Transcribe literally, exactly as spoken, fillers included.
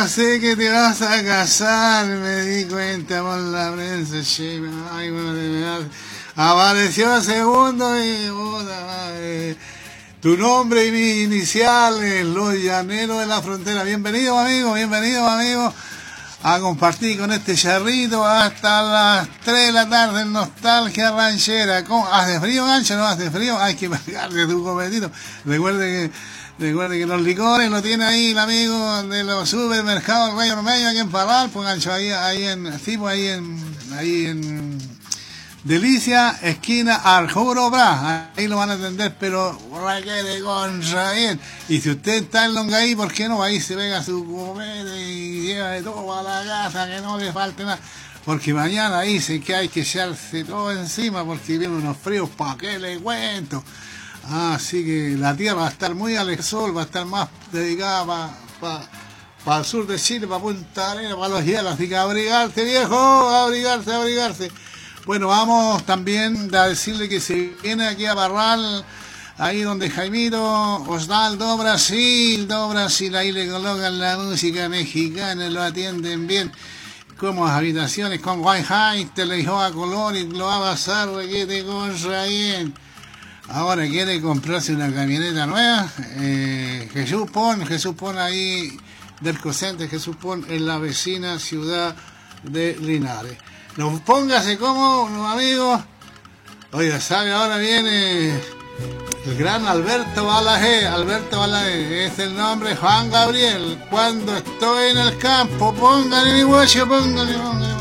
sé que te vas a casar, me di cuenta por la prensa, che, ay, bueno, de verdad. Apareció segundo y puta madre. Tu nombre y mis iniciales, los llaneros de la frontera. Bienvenido, amigo, bienvenido, amigo, a compartir con este charrito hasta las tres de la tarde en Nostalgia Ranchera. ¿Cómo? ¿Hace frío, Gancho? ¿No hace frío? Hay que pegarle tu cometido. Recuerde que Recuerde que los licores lo tiene ahí el amigo de los supermercados Rey Ormeño aquí en Parral, pues Gancho, ahí, ahí en, sí, pues ahí en, ahí en Delicia, esquina Arjuro Bra, ahí lo van a atender, pero requiere contra bien. Y si usted está en Longaí, ¿por qué no? Ahí se pega su comete y lleva de todo a la casa, que no le falte nada. Porque mañana dicen que hay que echarse todo encima, porque vienen unos fríos, ¿para qué le cuento? Así que la tierra va a estar muy al sol, va a estar más dedicada para pa, pa el sur de Chile, para Punta Arenas, para los hielos. Así que abrigarse, viejo, abrigarse, abrigarse. Bueno, vamos también a decirle que se viene aquí a Parral, ahí donde Jaimito, Osvaldo Brasil, do Brasil, ahí le colocan la música mexicana, lo atienden bien. Como habitaciones con Wi-Fi, televisor a color y lo va a pasar, requete con bien. Ahora quiere comprarse una camioneta nueva. Eh, Jesús Pon, Jesús Pon ahí del Cocente, Jesús Pon en la vecina ciudad de Linares. Nos póngase como, amigos. Oiga, ¿sabe? Ahora viene el gran Alberto Balaguer. Alberto Balaguer es el nombre Juan Gabriel. Cuando estoy en el campo, póngale mi guacho, póngale, póngale.